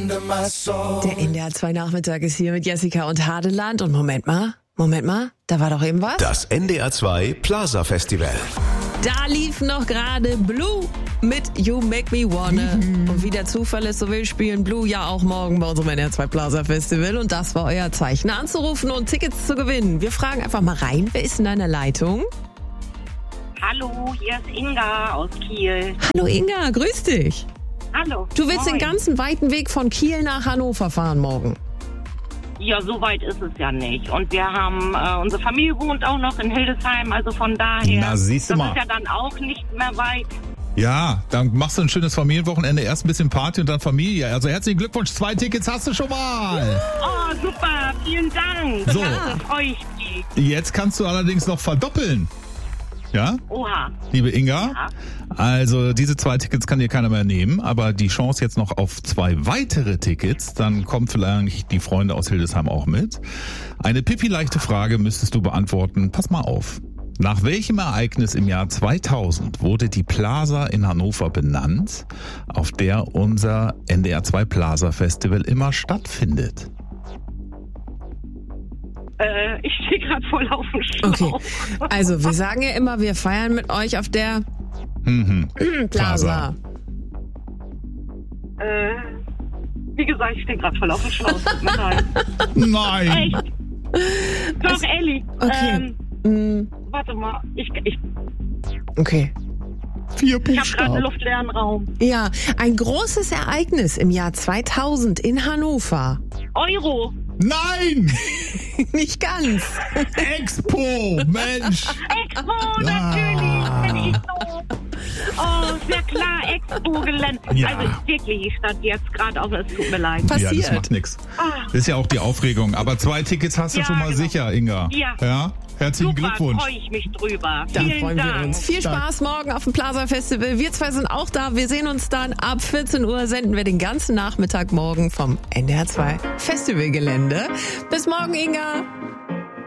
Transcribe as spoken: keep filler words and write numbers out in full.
Der N D R zwei Nachmittag ist hier mit Jessica und Hadeland. Und Moment mal, Moment mal, da war doch eben was. Das N D R zwei Plaza Festival. Da lief noch gerade Blue mit You Make Me Wanna. Mhm. Und wie der Zufall es so will, spielen Blue ja auch morgen bei unserem N D R zwei Plaza Festival. Und das war euer Zeichen, anzurufen und Tickets zu gewinnen. Wir fragen einfach mal rein, wer ist in deiner Leitung? Hallo, hier ist Inga aus Kiel. Hallo Inga, grüß dich. Hallo. Du willst Moin. den ganzen weiten Weg von Kiel nach Hannover fahren morgen? Ja, so weit ist es ja nicht. Und wir haben, äh, unsere Familie wohnt auch noch in Hildesheim, also von daher. Na, siehst du das mal. ist ja dann auch nicht mehr weit. Ja, dann machst du ein schönes Familienwochenende. Erst ein bisschen Party und dann Familie. Also herzlichen Glückwunsch, zwei Tickets hast du schon mal. Oh, super, vielen Dank. So. Ja, freue ich mich. Jetzt kannst du allerdings noch verdoppeln. Ja? Oha. Liebe Inga, Ja. also diese zwei Tickets kann dir keiner mehr nehmen, aber die Chance jetzt noch auf zwei weitere Tickets, dann kommen vielleicht die Freunde aus Hildesheim auch mit. Eine pipi-leichte Frage müsstest du beantworten. Pass mal auf. Nach welchem Ereignis im Jahr zweitausend wurde die Plaza in Hannover benannt, auf der unser N D R zwei Plaza Festival immer stattfindet? Äh, ich stehe gerade voll auf dem Schlauch. Okay, also wir sagen ja immer, wir feiern mit euch auf der Mhm. Plaza. Äh, wie gesagt, ich stehe gerade voll auf dem Schlauch. Tut mir leid. Nein! Echt? Doch, ehrlich. Okay. Ähm, Mm, warte mal, ich, ich, okay. Vier ich habe gerade einen Buchstaben. luftleeren Raum. Ja, ein großes Ereignis im Jahr zweitausend in Hannover. Euro. Nein! Nicht ganz. Expo! Mensch! Expo, Ja. natürlich. Bin ich so. Oh, sehr klar, Expo-Gelände. Ja. Also wirklich, ich stand jetzt gerade auf, es tut mir leid. Ja, das Passiert. macht nix. Das ist ja auch die Aufregung. Aber zwei Tickets hast du Ja, schon mal genau. sicher, Inga. Ja. Ja? Herzlichen Super, Glückwunsch. freue ich mich drüber. Da Vielen freuen Dank. wir uns. Viel Spaß morgen auf dem Plaza Festival. Wir zwei sind auch da. Wir sehen uns dann ab vierzehn Uhr. Senden wir den ganzen Nachmittag morgen vom N D R zwei Festivalgelände. Bis morgen, Inga.